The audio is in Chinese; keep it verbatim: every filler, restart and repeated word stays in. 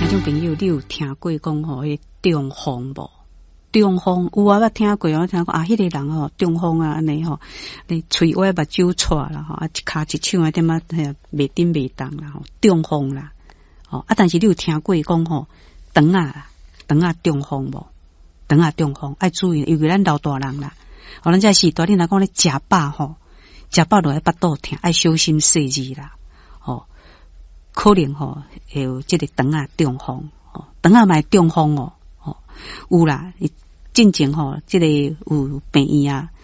听众朋友，你有听过讲吼，迄中风无？中风有啊，捌听过，我听过啊，迄、那个人吼，中风啊，安尼吼，你喙歪目睭错啦，吼，啊，一骹一手啊，点啊，袂顶袂动啦，吼，中风啦，吼啊，但是你有听过讲吼，肠啊，肠啊中风无？肠啊中风爱注意，尤其咱老大人啦，哦，咱这时代你若讲咧食饱吼，食饱落来腹肚疼，爱小心细字啦，吼，可能吼会有即个肠啊中风，吼，肠啊嘛中风哦，吼，有啦。进前吼，即、这个有病院啊，